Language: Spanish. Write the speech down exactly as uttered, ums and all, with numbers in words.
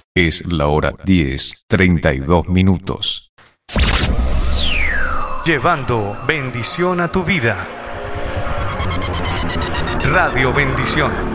Es la hora diez, treinta y dos minutos. Llevando bendición a tu vida. Radio Bendición.